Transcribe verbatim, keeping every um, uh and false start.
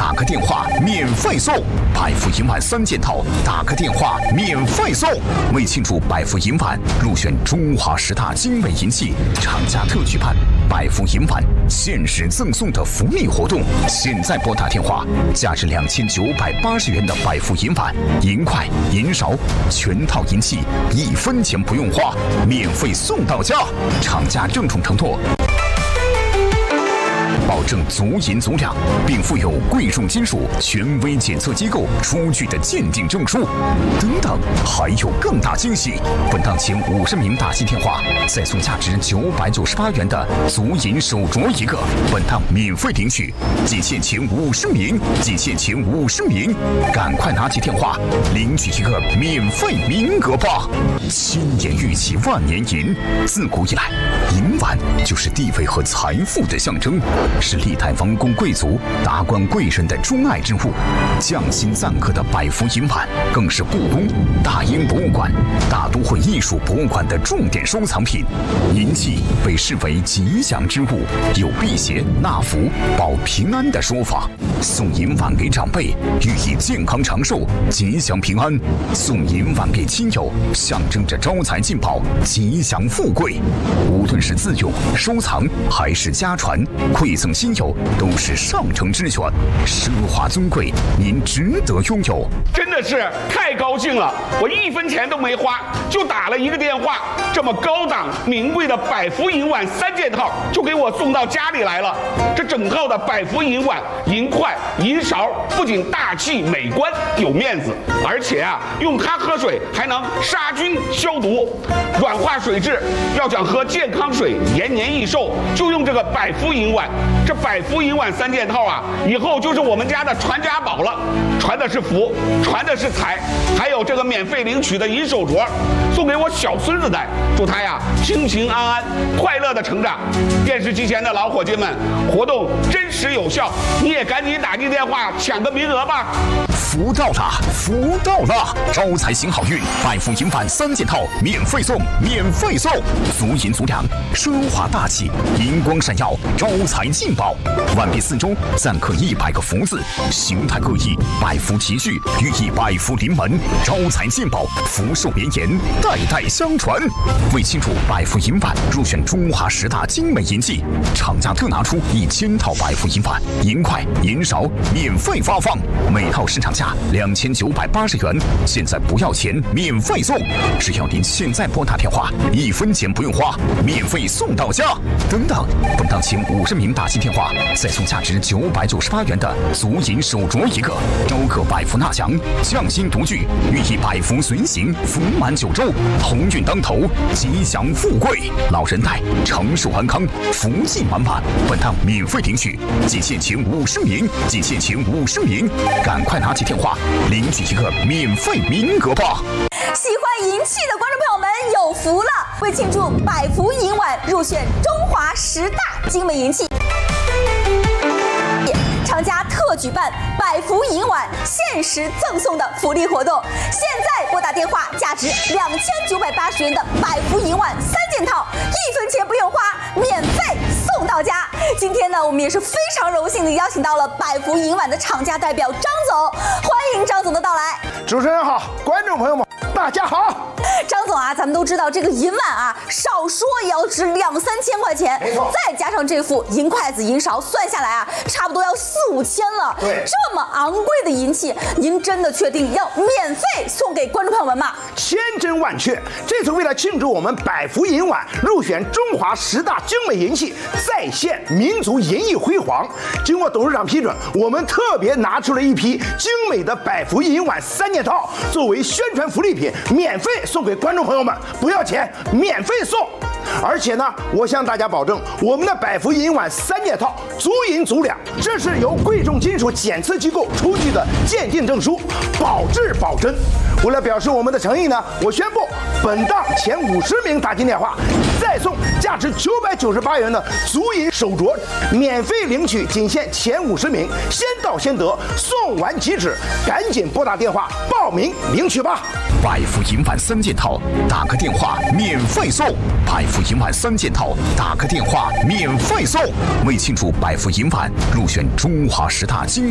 打个电话免费送，百福银碗三件套，打个电话免费送。为庆祝百福银碗入选中华十大精美银器，厂家特举办百福银碗限时赠送的福利活动，现在拨打电话，价值两千九百八十元的百福银碗、银筷、银勺全套银器，一分钱不用花，免费送到家。厂家郑重承诺，保证足银足两，并附有贵重金属权威检测机构出具的鉴定证书。等等，还有更大惊喜！本档前五十名打进电话，再送价值九百九十八元的足银手镯一个。本档免费领取，仅限前五十名，仅限前五十名，赶快拿起电话领取一个免费名额吧！千年玉器万年银，自古以来，银碗就是地位和财富的象征。是历代王公贵族、达官贵人的钟爱之物，匠心赞刻的百福银碗更是故宫、大英博物馆、大都会艺术博物馆的重点收藏品。银器被视为吉祥之物，有辟邪、纳福、保平安的说法。送银碗给长辈，寓意健康长寿、吉祥平安；送银碗给亲友，象征着招财进宝、吉祥富贵。无论是自用、收藏还是家传，馈赠亲友都是上乘之选，奢华尊贵，您值得拥有。 真的是太高兴了，我一分钱都没花，就打了一个电话，这么高档名贵的百福银碗三件套就给我送到家里来了。这整套的百福银碗、银筷、银勺不仅大气美观有面子，而且啊，用它喝水还能杀菌消毒、软化水质。要想喝健康水、延年益寿，就用这个百福银碗。这百福银碗三件套啊，以后就是我们家的传家宝了，传的是福，传的是财，还有这个免费领取的银手镯，送给我小孙子戴，祝他呀平平安安、快乐的成长。电视机前的老伙计们，活动真实有效，你也赶紧打进电话抢个名额吧。 福到了，福到了！招财行好运，百福银碗三件套免费送，免费送！足银足两，奢华大气，银光闪耀，招财进宝。万币四周暂刻一百个福字，形态各异，百福齐聚，寓意百福临门，招财进宝，福寿绵延，代代相传。为庆祝百福银碗入选中华十大精美银器，厂家特拿出一千套百福银碗、银筷、银勺免费发放，每套市场价两千九百八十元，现在不要钱，免费送！只要您现在拨打电话，一分钱不用花，免费送到家。等等，本档前五十名打进电话，再送价值九百九十八元的足银手镯一个。招客百福纳祥，匠心独具，寓意百福随行，福满九州，鸿运当头，吉祥富贵。老人戴，长寿安康，福气满满。本档免费领取，仅限前五十名，仅限前五十名，赶快拿起电话领取一个免费名额吧！ 喜欢银器的观众朋友们有福了！为庆祝百福银碗入选中华十大精美银器，厂家特举办百福银碗限时赠送的福利活动，现在拨打电话，价值两千九百八十元的百福银碗三件套，一分钱不用花，免费送到家。今天呢，我们也是非常荣幸的邀请到了百福银碗的厂家代表张总，欢迎张总的到来。 主持人好，观众朋友们大家好。 张总啊，咱们都知道这个银碗啊，少说也要值两三千块钱， 没错， 再加上这副银筷子、银勺，算下来啊，差不多要四五千了。 对， 这么昂贵的银器，您真的确定要免费送给观众朋友们吗？ 千真万确，这次为了庆祝我们百福银碗入选中华十大精美银器，再现民族银艺辉煌，经过董事长批准，我们特别拿出了一批精美的百福银碗三件套，作为宣传福利品，免费送给观众朋友们，不要钱，免费送。而且呢，我向大家保证，我们的百福银碗三件套足银足两，这是由贵重金属检测机构出具的鉴定证书，保质保真。为了表示我们的诚意呢，我宣布本档前五十名打进电话，再送价值九百九十八元的足银手镯，免费领取，仅限前五十名，先到先得，送完即止，赶紧拨打电话报名领取吧。 百福银碗三件套，打个电话免费送。百福银碗三件套，打个电话免费送。为庆祝百福银碗入选中华十大精